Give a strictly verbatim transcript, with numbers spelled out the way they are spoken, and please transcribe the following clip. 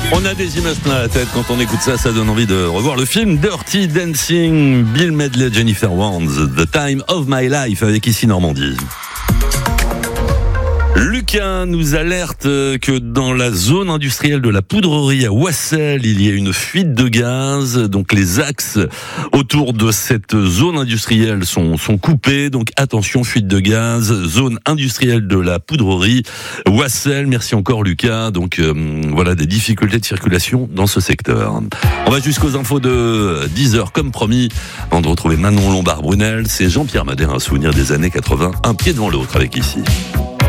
On a des images plein la tête quand on écoute ça, ça donne envie de revoir le film Dirty Dancing, Bill Medley, Jennifer Warnes, The Time of My Life avec ici Normandie. Lucas nous alerte que dans la zone industrielle de la poudrerie à Wassel, il y a une fuite de gaz. Donc les axes autour de cette zone industrielle sont, sont coupés. Donc attention, fuite de gaz, zone industrielle de la poudrerie Wassel. Merci encore Lucas. Donc euh, voilà des difficultés de circulation dans ce secteur. On va jusqu'aux infos de dix heures comme promis. Avant de retrouver Manon Lombard-Brunel, c'est Jean-Pierre Madère, un souvenir des années quatre-vingts, un pied devant l'autre avec ici.